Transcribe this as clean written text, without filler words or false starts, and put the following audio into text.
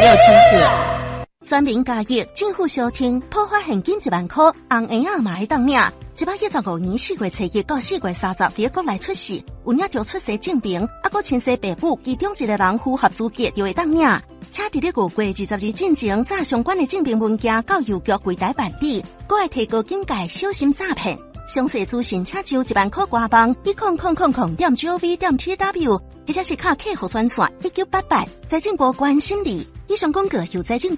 请客。 全民加益，政府小厅普发现金1万块，红婴仔嘛会当领。115年4月初1到4月30日国内出世，有领着出生证明，搁亲生爸母其中一个人符合资格就会当领。请伫咧5月22日进前，早相关的证明文件到邮局柜台办理，搁会提高警戒，小心诈骗。详细资讯请上1万块官网10000.gov.tw，或者是靠客户专线1988，财政部关心你。以上广告由财政部。